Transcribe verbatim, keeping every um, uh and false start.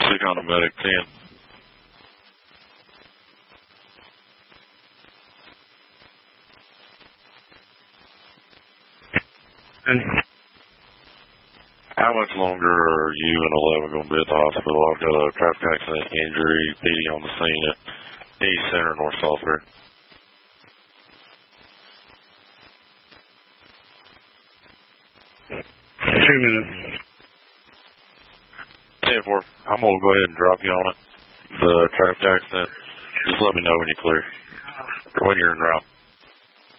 Sick on a medic ten. How much longer are you and eleven going to be at the hospital? I've got a traffic accident injury, P D on the scene at East Center, North Salisbury. Two minutes. ten four, I'm going to go ahead and drop you on it. The traffic accident, just let me know when you clear, or when you're en route.